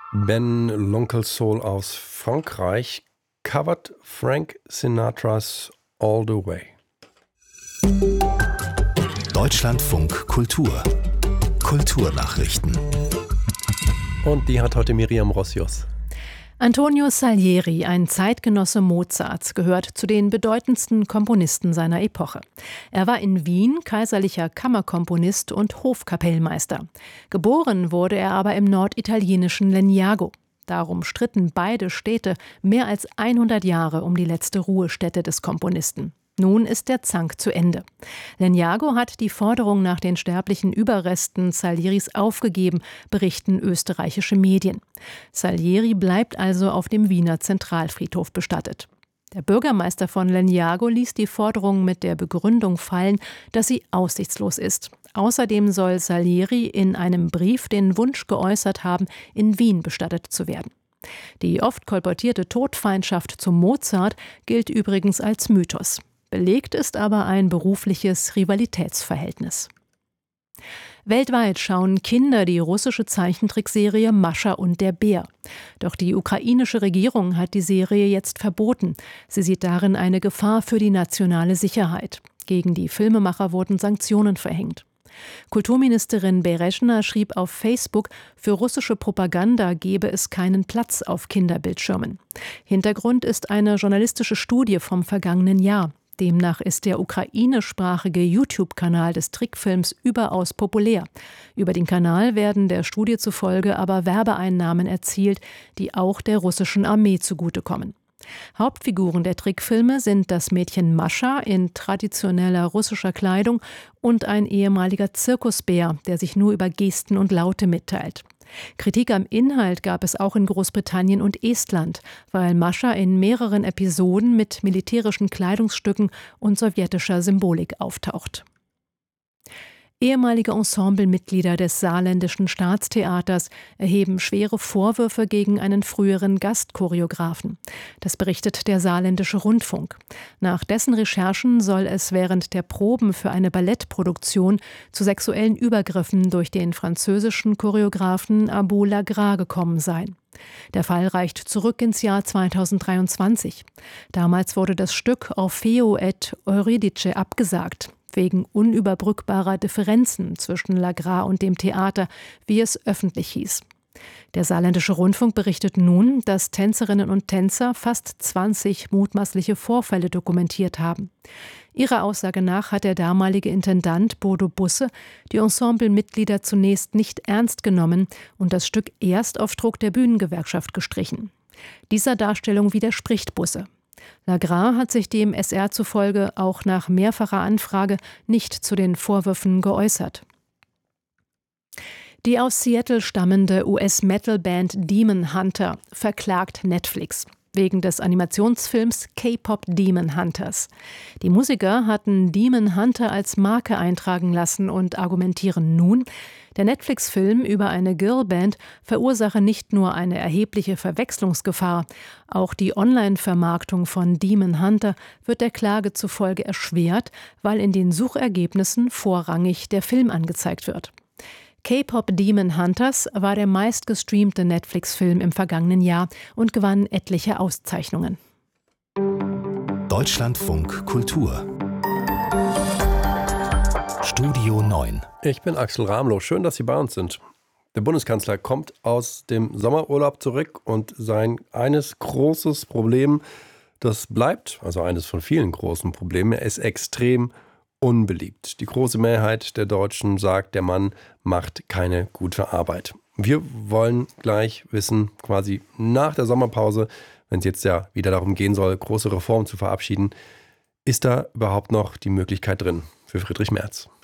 Ben L'Oncle Soul aus Frankreich covert Frank Sinatras All the Way. Deutschlandfunk Kultur. Kulturnachrichten. Und die hat heute Miriam Rossius. Antonio Salieri, ein Zeitgenosse Mozarts, gehört zu den bedeutendsten Komponisten seiner Epoche. Er war in Wien kaiserlicher Kammerkomponist und Hofkapellmeister. Geboren wurde er aber im norditalienischen Leniago. Darum stritten beide Städte mehr als 100 Jahre um die letzte Ruhestätte des Komponisten. Nun ist der Zank zu Ende. Leniago hat die Forderung nach den sterblichen Überresten Salieris aufgegeben, berichten österreichische Medien. Salieri bleibt also auf dem Wiener Zentralfriedhof bestattet. Der Bürgermeister von Leniago ließ die Forderung mit der Begründung fallen, dass sie aussichtslos ist. Außerdem soll Salieri in einem Brief den Wunsch geäußert haben, in Wien bestattet zu werden. Die oft kolportierte Todfeindschaft zu Mozart gilt übrigens als Mythos. Belegt ist aber ein berufliches Rivalitätsverhältnis. Weltweit schauen Kinder die russische Zeichentrickserie Mascha und der Bär. Doch die ukrainische Regierung hat die Serie jetzt verboten. Sie sieht darin eine Gefahr für die nationale Sicherheit. Gegen die Filmemacher wurden Sanktionen verhängt. Kulturministerin Bereschna schrieb auf Facebook, für russische Propaganda gebe es keinen Platz auf Kinderbildschirmen. Hintergrund ist eine journalistische Studie vom vergangenen Jahr. Demnach ist der ukrainischsprachige YouTube-Kanal des Trickfilms überaus populär. Über den Kanal werden der Studie zufolge aber Werbeeinnahmen erzielt, die auch der russischen Armee zugutekommen. Hauptfiguren der Trickfilme sind das Mädchen Mascha in traditioneller russischer Kleidung und ein ehemaliger Zirkusbär, der sich nur über Gesten und Laute mitteilt. Kritik am Inhalt gab es auch in Großbritannien und Estland, weil Mascha in mehreren Episoden mit militärischen Kleidungsstücken und sowjetischer Symbolik auftaucht. Ehemalige Ensemblemitglieder des Saarländischen Staatstheaters erheben schwere Vorwürfe gegen einen früheren Gastchoreografen. Das berichtet der Saarländische Rundfunk. Nach dessen Recherchen soll es während der Proben für eine Ballettproduktion zu sexuellen Übergriffen durch den französischen Choreografen Abou Lagras gekommen sein. Der Fall reicht zurück ins Jahr 2023. Damals wurde das Stück Orfeo et Euridice abgesagt, wegen unüberbrückbarer Differenzen zwischen Lagras und dem Theater, wie es öffentlich hieß. Der Saarländische Rundfunk berichtet nun, dass Tänzerinnen und Tänzer fast 20 mutmaßliche Vorfälle dokumentiert haben. Ihrer Aussage nach hat der damalige Intendant Bodo Busse die Ensemblemitglieder zunächst nicht ernst genommen und das Stück erst auf Druck der Bühnengewerkschaft gestrichen. Dieser Darstellung widerspricht Busse. Lagras hat sich dem SR zufolge auch nach mehrfacher Anfrage nicht zu den Vorwürfen geäußert. Die aus Seattle stammende US-Metal-Band Demon Hunter verklagt Netflix wegen des Animationsfilms K-Pop Demon Hunters. Die Musiker hatten Demon Hunter als Marke eintragen lassen und argumentieren nun, der Netflix-Film über eine Girlband verursache nicht nur eine erhebliche Verwechslungsgefahr, auch die Online-Vermarktung von Demon Hunter wird der Klage zufolge erschwert, weil in den Suchergebnissen vorrangig der Film angezeigt wird. K-Pop Demon Hunters war der meistgestreamte Netflix-Film im vergangenen Jahr und gewann etliche Auszeichnungen. Deutschlandfunk Kultur. Studio 9. Ich bin Axel Ramlow. Schön, dass Sie bei uns sind. Der Bundeskanzler kommt aus dem Sommerurlaub zurück und sein eines großes Problem, das bleibt, also eines von vielen großen Problemen, er ist extrem unbeliebt. Die große Mehrheit der Deutschen sagt, der Mann macht keine gute Arbeit. Wir wollen gleich wissen, quasi nach der Sommerpause, wenn es jetzt ja wieder darum gehen soll, große Reformen zu verabschieden, ist da überhaupt noch die Möglichkeit drin für Friedrich Merz?